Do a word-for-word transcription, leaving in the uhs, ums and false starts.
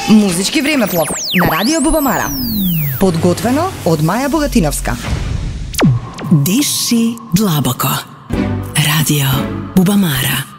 Музички времеплов на Радио Бубамара. Подготвено од Маја Богатиновска. Диши длабоко. Радио Бубамара.